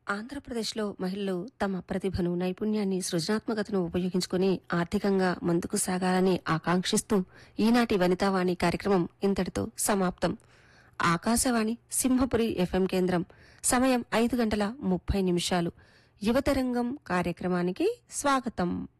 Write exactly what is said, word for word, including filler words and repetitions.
ఆంధ్రప్రదేశ్లో మహిళలు తమ ప్రతిభను, నైపుణ్యాన్ని, సృజనాత్మకతను ఉపయోగించుకుని ఆర్థికంగా ముందుకు సాగాలని ఆకాంక్షిస్తూ ఈనాటి వనితావాణి కార్యక్రమం ఇంతటితో సమాప్తం. ఆకాశవాణి సింహపురి ఎఫ్ఎం కేంద్రం. సమయం ఐదు గంటల ముప్పై నిమిషాలు. యువతరంగం కార్యక్రమానికి స్వాగతం.